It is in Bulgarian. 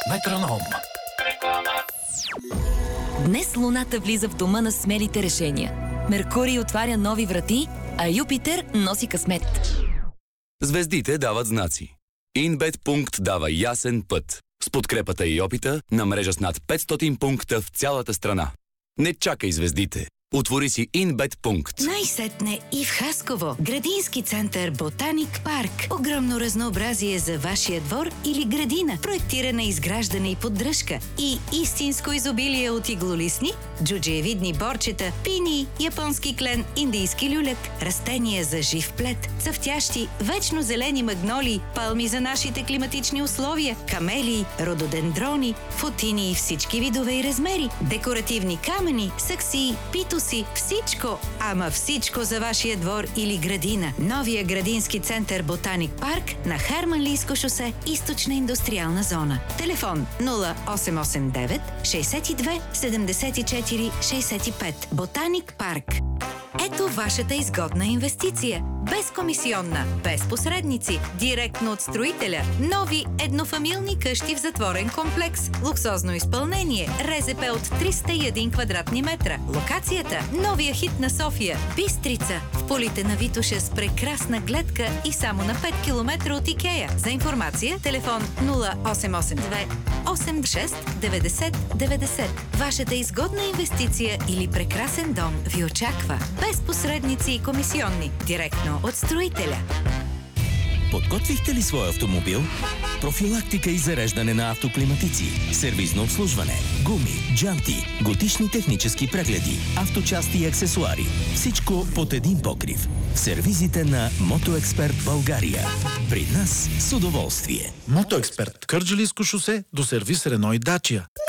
Метроном. Днес Луната влиза в дома на смелите решения. Меркурий отваря нови врати, а Юпитер носи късмет. Звездите дават знаци. Инбет пункт дава ясен път. С подкрепата и опита на мрежа с над 500 пункта в цялата страна. Не чакай звездите. Отвори си Инбет пункт. Най-сетне и в Хасково. Градински център Ботаник парк. Огромно разнообразие за вашия двор или градина. Проектиране, изграждане и поддръжка. И истинско изобилие от иглолистни, джуджиевидни борчета, пини, японски клен, индийски люлек, растения за жив плет, цъфтящи, вечно зелени магнолии, палми за нашите климатични условия, камелии, рододендрони, футини и всички видове и размери, декоративни камъни, саксии, питоси, всичко, ама всичко за вашия двор или градина. Новия градински център Ботаник парк на Харманлийско шосе, източна индустриална зона. Телефон 0889 62 74 65. Ботаник парк. Ето вашата изгодна инвестиция. Безкомисионна, без посредници, директно от строителя. Нови еднофамилни къщи в затворен комплекс. Луксозно изпълнение. РЗП от 301 квадратни метра. Локацията – новия хит на София. Бистрица. В полите на Витоша с прекрасна гледка и само на 5 км от Икея. За информация телефон 0882 86 90 90. Вашата изгодна инвестиция или прекрасен дом ви очаква. Без посредници и комисионни. Директно от строителя. Подготвихте ли своя автомобил? Профилактика и зареждане на автоклиматици, сервизно обслужване, гуми, джанти, годишни технически прегледи, авточасти и аксесуари. Всичко под един покрив. В сервизите на Мотоексперт България. При нас с удоволствие. Мотоексперт. Кърджалийско шосе до сервис Рено и Дачия.